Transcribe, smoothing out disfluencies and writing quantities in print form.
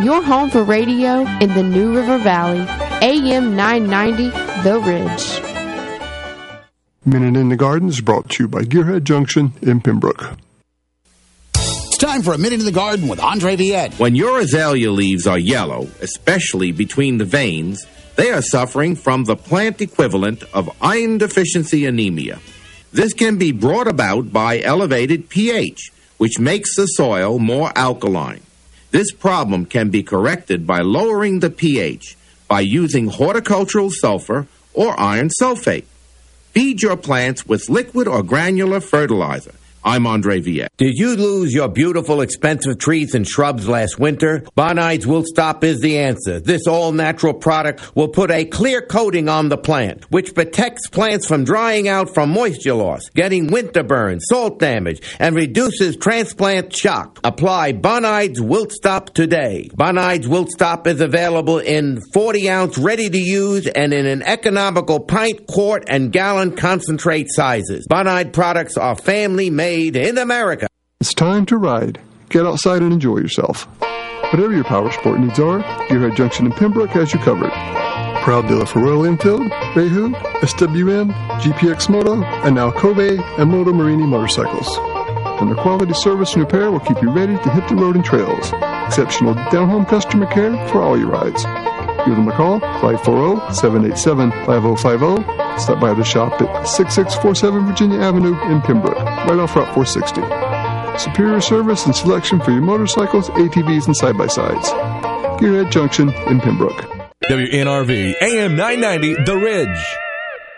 your home for radio in the New River Valley. AM 990, The Ridge. Minute in the Garden is brought to you by Gearhead Junction in Pembroke. It's time for a Minute in the Garden with Andre Viette. When your azalea leaves are yellow, especially between the veins, they are suffering from the plant equivalent of iron deficiency anemia. This can be brought about by elevated pH, which makes the soil more alkaline. This problem can be corrected by lowering the pH by using horticultural sulfur or iron sulfate. Feed your plants with liquid or granular fertilizer. I'm Andre Viette. Did you lose your beautiful, expensive trees and shrubs last winter? Bonides Wilt Stop is the answer. This all-natural product will put a clear coating on the plant, which protects plants from drying out from moisture loss, getting winter burn, salt damage, and reduces transplant shock. Apply Bonides Wilt Stop today. Bonides Wilt Stop is available in 40-ounce ready-to-use and in an economical pint, quart, and gallon concentrate sizes. Bonide products are family-made in America. It's time to ride. Get outside and enjoy yourself. Whatever your power sport needs are, Gearhead Junction in Pembroke has you covered. Proud dealer for Royal Enfield, Beihu, SWM, GPX Moto, and now Kobe and Moto Marini motorcycles. And their quality service and repair will keep you ready to hit the road and trails. Exceptional down-home customer care for all your rides. Give them a call, 540-787-5050. Stop by the shop at 6647 Virginia Avenue in Pembroke, right off Route 460. Superior service and selection for your motorcycles, ATVs, and side-by-sides. Gearhead Junction in Pembroke. WNRV AM 990, The Ridge.